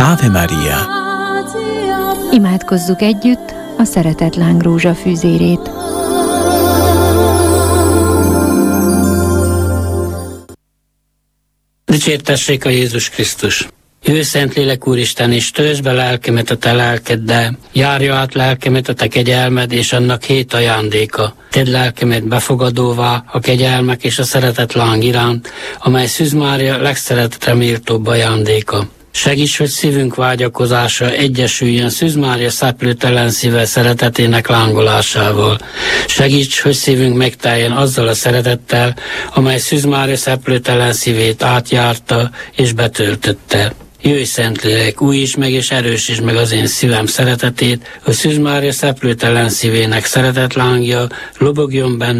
Ave Maria. Imádkozzuk együtt a szeretet lángrózsa fűzérét. Dicsértessék a Jézus Krisztus! Jöjj, Szentlélek Úristen, és töltsd be lelkemet a te lelkeddel, járja át lelkemet a te kegyelmed és annak 7 ajándéka. Tedd lelkemet befogadóvá a kegyelmek és a szeretet láng iránt, amely Szűz Mária legszeretetre méltóbb ajándéka. Segíts, hogy szívünk vágyakozása egyesüljön Szűz Mária szeplőtelen szíve szeretetének lángolásával. Segíts, hogy szívünk megteljen azzal a szeretettel, amely Szűz Mária szeplőtelen szívét átjárta és betöltötte. Jöjj, Szentlélek, újíts meg és erősítsd meg az én szívem szeretetét, hogy Szűz Mária szeplőtelen szívének szeretetlángja lobogjon benne